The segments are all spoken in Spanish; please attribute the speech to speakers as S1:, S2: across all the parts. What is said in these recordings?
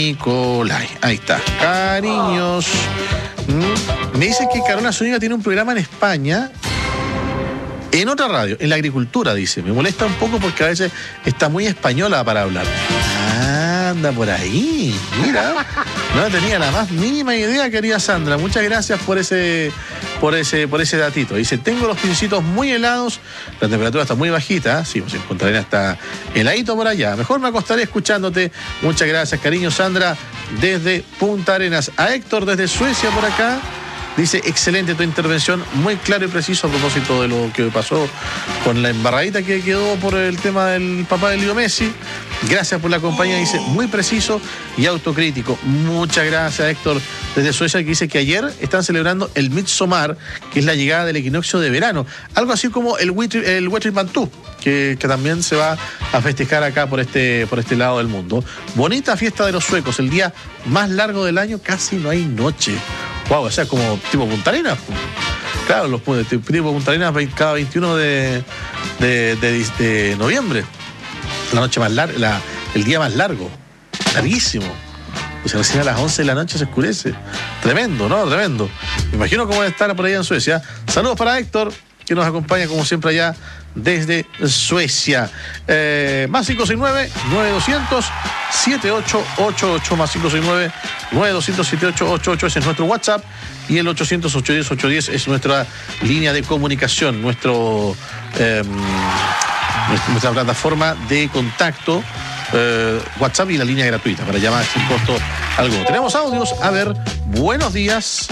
S1: Nicolai. Ahí está. Cariños. Me dicen que Carolina Zúñiga tiene un programa en España, en otra radio, en la agricultura, dice. Me molesta un poco porque a veces está muy española para hablar. Anda por ahí, mira. No tenía la más mínima idea, querida Sandra. Muchas gracias por ese datito. Dice, tengo los pincitos muy helados, la temperatura está muy bajita. Sí, pues Punta Arenas está heladito por allá. Mejor me acostaré escuchándote. Muchas gracias, cariño, Sandra, desde Punta Arenas. A Héctor desde Suecia por acá. Dice, excelente tu intervención, muy claro y preciso a propósito de lo que pasó con la embarradita que quedó por el tema del papá de Leo Messi. Gracias por la compañía, dice, muy preciso y autocrítico. Muchas gracias, Héctor, desde Suecia, que dice que ayer están celebrando el Midsommar, que es la llegada del equinoccio de verano. Algo así como el Huitri Mantú, que también se va a festejar acá por este lado del mundo. Bonita fiesta de los suecos, el día más largo del año, casi no hay noche. Wow, o sea, como tipo Punta Arenas. Claro, los tipo Punta Arenas cada 21 de noviembre. La noche más larga, el día más largo. Larguísimo. O sea, recién a las 11 de la noche se oscurece. Tremendo, ¿no? Tremendo. Me imagino cómo va a estar por allá en Suecia. Saludos para Héctor, que nos acompaña como siempre allá desde Suecia. Más 569-9200-7888. Más 569-9200-7888. Ese es nuestro WhatsApp. Y el 800-810-810 es nuestra línea de comunicación, nuestra plataforma de contacto, WhatsApp y la línea gratuita para llamar sin costo alguno. Tenemos audios. A ver, buenos días.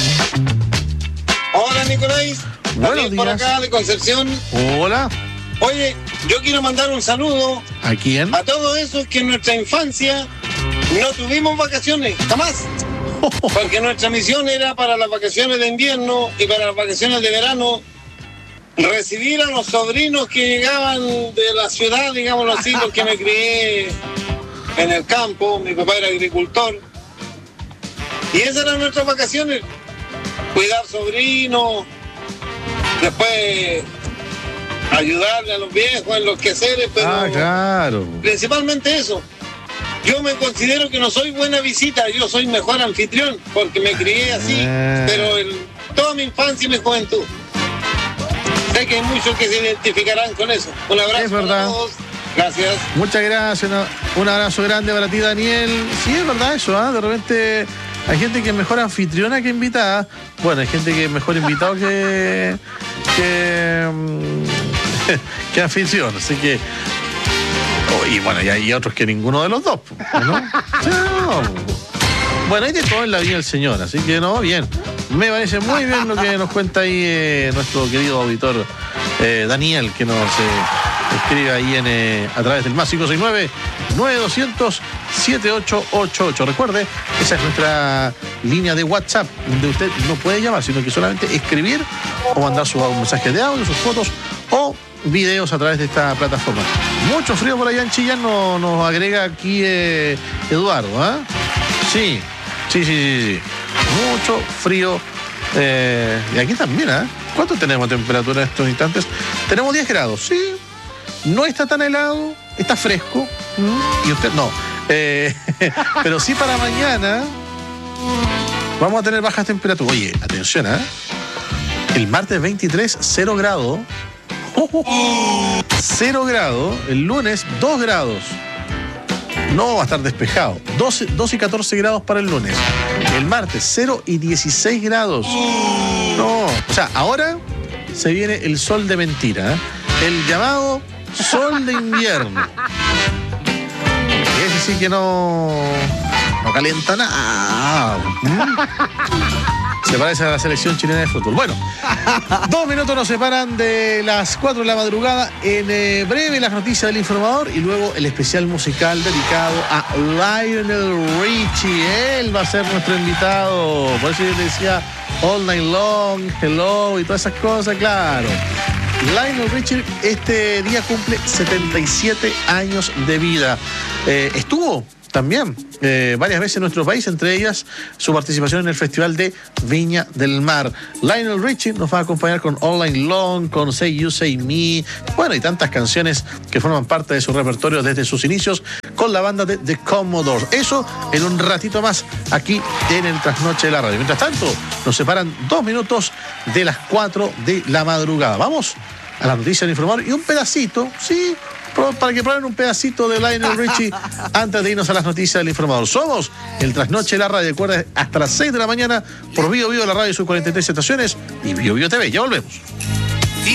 S2: Hola, Nicolás.
S1: Buenos días.
S2: Por acá de Concepción.
S1: Hola.
S2: Oye, yo quiero mandar un saludo.
S1: ¿A quién?
S2: A todos esos que en nuestra infancia no tuvimos vacaciones, jamás. Porque nuestra misión era para las vacaciones de invierno y para las vacaciones de verano recibir a los sobrinos que llegaban de la ciudad, digámoslo así, porque me crié en el campo, mi papá era agricultor. Y esas eran nuestras vacaciones, cuidar sobrinos, después ayudarle a los viejos en los quehaceres, pero
S1: claro.
S2: Principalmente eso. Yo me considero que no soy buena visita, yo soy mejor anfitrión, porque me crié así, pero toda mi infancia y mi juventud. Sé que hay muchos que se identificarán con eso. Un abrazo
S1: es verdad.
S2: a todos. Gracias.
S1: Muchas gracias. Un abrazo grande para ti, Daniel. Sí, es verdad eso, ¿eh? De repente hay gente que es mejor anfitriona que invitada. Bueno, hay gente que es mejor invitado que anfitrión. Así que... y bueno, y hay otros que ninguno de los dos, ¿no? No. Bueno, hay de todo en la vida del Señor, así que no, bien. Me parece muy bien lo que nos cuenta ahí nuestro querido auditor Daniel, que nos escribe ahí a través del más 569-9200-7888. Recuerde, esa es nuestra línea de WhatsApp, donde usted no puede llamar, sino que solamente escribir o mandar sus mensajes de audio, sus fotos o videos a través de esta plataforma. Mucho frío por allá en Chillán, nos agrega aquí Eduardo, ¿eh? Sí. Mucho frío. Y aquí también, ¿eh? ¿Cuánto tenemos temperatura en estos instantes? Tenemos 10 grados, sí. No está tan helado, está fresco. Y usted no. Pero sí para mañana vamos a tener bajas temperaturas. Oye, atención, ¿eh? El martes 23, 0 grados. 0 grados, el lunes 2 grados. No va a estar despejado. 12 y 14 grados para el lunes. El martes 0 y 16 grados. No, o sea, ahora se viene el sol de mentira, ¿eh? El llamado sol de invierno. Ese sí que no calienta nada. Se parece a la selección chilena de fútbol. Bueno, 2 minutos nos separan de las 4 de la madrugada. En breve las noticias del informador y luego el especial musical dedicado a Lionel Richie. Él va a ser nuestro invitado. Por eso yo te decía All Night Long, Hello y todas esas cosas, claro. Lionel Richie este día cumple 77 años de vida. Estuvo también varias veces en nuestro país, entre ellas su participación en el Festival de Viña del Mar. Lionel Richie nos va a acompañar con All Night Long, con Say You, Say Me, bueno, y tantas canciones que forman parte de su repertorio desde sus inicios con la banda de The Commodores. Eso en un ratito más aquí en el Trasnoche de la Radio. Mientras tanto, nos separan 2 minutos de las 4 de la madrugada. Vamos a la noticia del informador y un pedacito, sí, para que prueben un pedacito de Lionel Richie antes de irnos a las noticias del informador. Somos el Trasnoche de la Radio. Recuerda, hasta las 6 de la mañana por Bio Bio, la radio y sus 43 estaciones y Bio Bio TV. Ya volvemos.